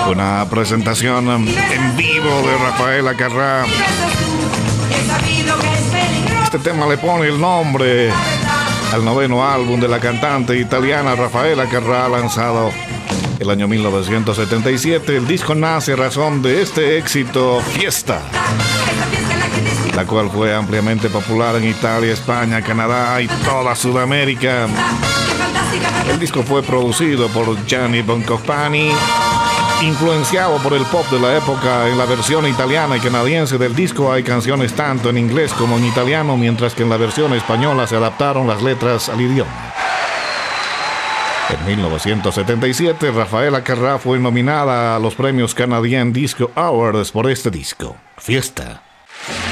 Una presentación en vivo de Rafaela Carrà. Este tema le pone el nombre al noveno álbum de la cantante italiana Rafaela Carrà, lanzado el año 1977. El disco nace a razón de este éxito, Fiesta, la cual fue ampliamente popular en Italia, España, Canadá y toda Sudamérica. El disco fue producido por Gianni Boncompagni, influenciado por el pop de la época. En la versión italiana y canadiense del disco hay canciones tanto en inglés como en italiano, mientras que en la versión española se adaptaron las letras al idioma. En 1977, Rafaela Carrà fue nominada a los premios Canadian Disco Awards por este disco, Fiesta.